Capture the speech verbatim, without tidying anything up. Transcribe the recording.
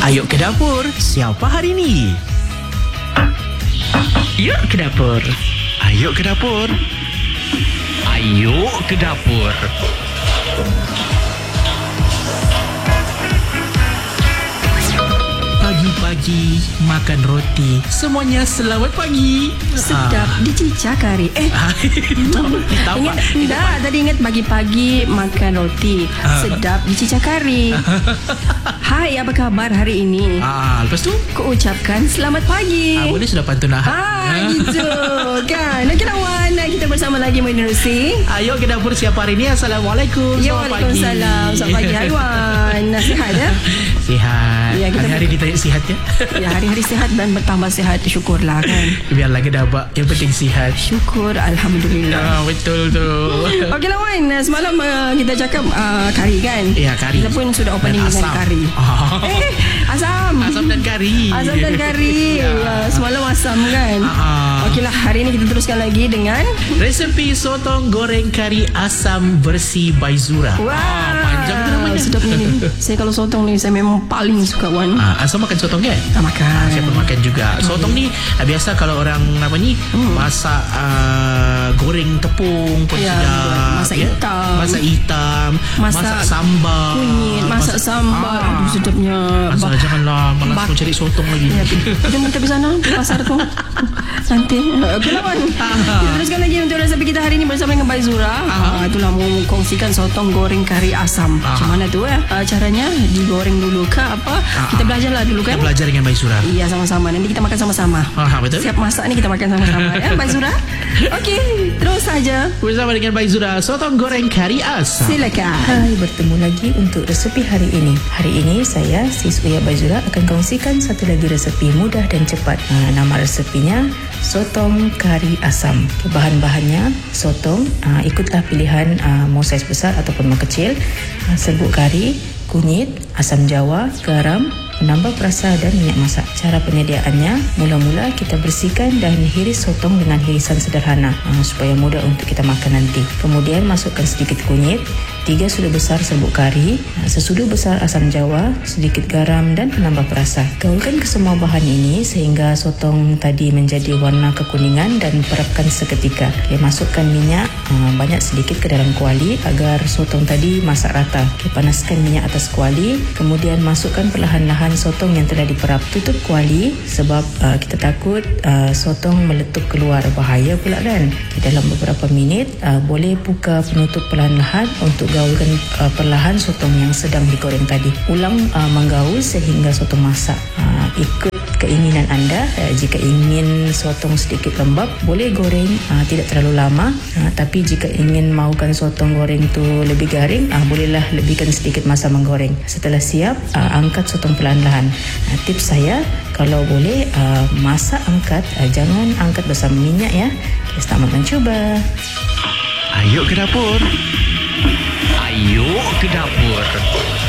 Ayo ke dapur, siapa hari ni? Yuk ke dapur. Ayo ke dapur. Ayo ke dapur. Pagi-pagi makan roti. Semuanya selamat pagi. Sedap dicicah kari. Eh, Tahu ingat tak? dah tadi ingat pagi-pagi makan roti. Sedap dicicah kari. Hai, apa kabar hari ini? Ah, lepas tu? Ku ucapkan selamat pagi. Ah, boleh sudah pantun dah. Ah, gitu kan. Okey lawan, kita bersama lagi menerusi. Ayo ke dapur siapa hari ni? Assalamualaikum. Ya, Selamat pagi. Waalaikumsalam. Selamat pagi Hai Wan. Sihat ya? Sihat. Ya, kita- Hari-hari ditanya sihat ya. Ya, hari-hari sihat dan bertambah sihat. Syukurlah kan. Biarlah ke dapur. Yang penting sihat. Syukur, Alhamdulillah. Ah, betul tu. Okey lawan, semalam uh, kita cakap uh, kari kan? Ya, kari. Kita pun sudah opening Dan dengan asam. kari. Ah. Eh, asam. Asam dan kari. Asam dan kari. Ya. Ya, semalam asam kan? Ah. Okeylah, hari ini kita teruskan lagi dengan Resepi sotong goreng kari asam bersih Baizura. wah, Ah, panjang tu namanya. sedapnya ni. Saya kalau sotong ni saya memang paling suka Wan. Ah, asam makan sotong kan? Tak makan. Saya pun makan juga. Sotong ni ah, biasa kalau orang apa ni masak ah, goreng tepung pun Ya, sedap. masak hitam. Masak hitam. Masak Masak sambal. kunyit, masak sambal. Ah. Aduh, sedapnya. Asal Bah- janganlah malas Bak- kau cari sotong lagi. Ya, jom kita pergi sana di pasar tu. Nanti. Okey lawan. Kita teruskan lagi untuk resepi kita hari ini bersama dengan Baizura. Ah, itulah mau kongsikan sotong goreng kari asam. Ah. Macam mana tu ya? Ah, caranya digoreng dulu ke apa? Kita belajarlah dulu kan? Kita belajar dengan Baizura. Iya, sama-sama. Nanti kita makan sama-sama. Ah, betul. Siap masak ni kita makan sama-sama ya, Baizura. Okey, terus saja. Bersama dengan Baizura, sotong goreng kari asam. Silakan. Hai, bertemu lagi untuk resepi hari ini. Hari ini saya, Sis Uya Baizura akan kongsikan satu lagi resepi mudah dan cepat. Uh, nama resepinya sotong kari asam. Okay, bahan-bahannya sotong, uh, ikutlah pilihan uh, mau saiz besar ataupun mau kecil. Uh, serbuk kari, kunyit, asam jawa, garam, menambah perasa dan minyak masak. Cara penyediaannya, mula-mula kita bersihkan dan hiris sotong dengan hirisan sederhana uh, supaya mudah untuk kita makan nanti. Kemudian masukkan sedikit kunyit, tiga sudu besar serbuk kari, uh, sesudu besar asam jawa, sedikit garam dan penambah perasa. Gaulkan ke semua bahan ini sehingga sotong tadi menjadi warna kekuningan dan perapkan seketika. Okay, masukkan minyak uh, banyak sedikit ke dalam kuali agar sotong tadi masak rata. Okay, panaskan minyak atas kuali, kemudian masukkan perlahan-lahan sotong yang telah diperap. Tutup kuali sebab uh, kita takut uh, sotong meletup keluar, bahaya pula kan. Okay, dalam beberapa minit uh, boleh buka penutup perlahan-lahan untuk gaulkan uh, perlahan sotong yang sedang digoreng tadi. Ulang uh, menggaul sehingga sotong masak. Uh, ikut keinginan anda. Uh, jika ingin sotong sedikit lembab, boleh goreng uh, tidak terlalu lama. Uh, tapi jika ingin mahukan sotong goreng tu lebih garing, uh, bolehlah lebihkan sedikit masa menggoreng. Setelah siap, uh, angkat sotong perlahan-lahan. Uh, tips saya, kalau boleh uh, masak angkat, uh, jangan angkat bersama minyak ya. Okay, selamat mencuba. Ayo ke dapur. Ayo ke dapur.